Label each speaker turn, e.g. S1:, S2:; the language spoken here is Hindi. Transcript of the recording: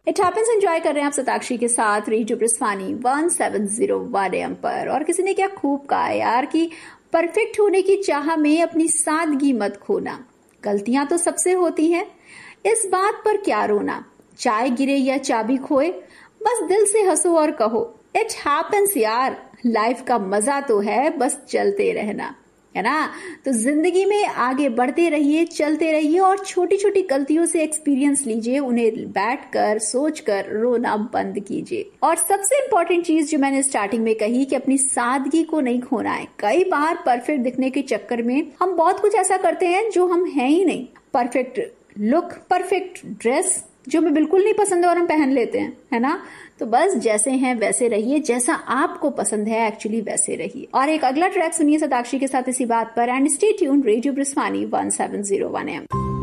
S1: इट हैपेंस एंजॉय कर रहे हैं आप सताक्षी के साथ रेडियो ब्रिस्वानी 170 AM पर। और किसी ने क्या खूब कहा यार कि परफेक्ट होने की चाह में अपनी सादगी मत खोना, गलतियां तो सबसे होती हैं, इस बात पर क्या रोना, चाय गिरे या चाबी खोए, बस दिल से हंसो और कहो इट हैपेंस यार, लाइफ का मजा तो है बस चलते रहना, है ना। तो जिंदगी में आगे बढ़ते रहिए, चलते रहिए और छोटी छोटी गलतियों से एक्सपीरियंस लीजिए, उन्हें बैठकर सोचकर रोना बंद कीजिए। और सबसे इंपॉर्टेंट चीज जो मैंने स्टार्टिंग में कही कि अपनी सादगी को नहीं खोना है। कई बार परफेक्ट दिखने के चक्कर में हम बहुत कुछ ऐसा करते हैं जो हम हैं ही नहीं। परफेक्ट लुक, परफेक्ट ड्रेस जो हमें बिल्कुल नहीं पसंद है और हम पहन लेते हैं, है ना। तो बस जैसे हैं वैसे रहिए, जैसा आपको पसंद है एक्चुअली वैसे रहिए। और एक अगला ट्रैक सुनिए सताक्षी के साथ इसी बात पर। And stay tuned, radio ब्रिस्वानी 170 AM।